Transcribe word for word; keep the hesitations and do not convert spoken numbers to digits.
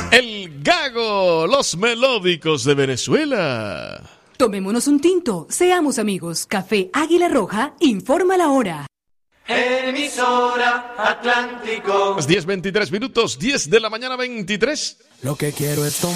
El Gago, los melódicos de Venezuela. Tomémonos un tinto, seamos amigos. Café Águila Roja informa la hora. Emisora Atlántico. Las diez veintitrés minutos, diez de la mañana veintitrés. Lo que quiero es tomar.